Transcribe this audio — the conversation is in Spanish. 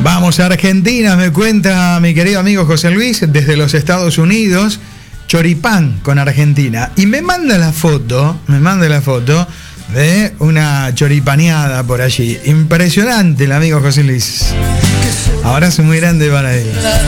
Vamos a Argentina, me cuenta mi querido amigo José Luis, desde los Estados Unidos, choripán con Argentina. Y me manda la foto de una choripaneada por allí. Impresionante el amigo José Luis. Abrazo muy grande para él.